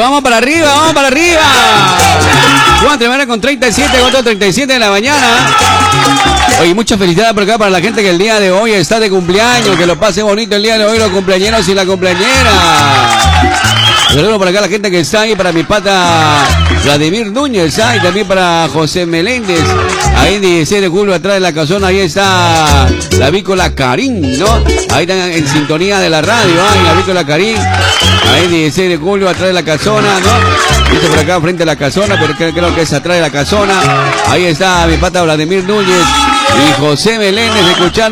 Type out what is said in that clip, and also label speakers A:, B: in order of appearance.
A: vamos para arriba, vamos para arriba. 4:37, 4:37 de la mañana. Oye, muchas felicidades por acá para la gente que el día de hoy está de cumpleaños, que lo pase bonito el día de hoy, los cumpleañeros y la cumpleañera. Saludos por acá a la gente que está ahí, para mi pata Vladimir Núñez, y también para José Meléndez, ahí 16 de julio atrás de la casona, ahí está la Vícola Karim, ¿no? Ahí están en sintonía de la radio, la Vícola Karim, ahí 16 de julio atrás de la casona, ¿no? Dice por acá frente a la casona, pero creo que es atrás de la casona. Ahí está mi pata Vladimir Núñez y José Meléndez escuchando.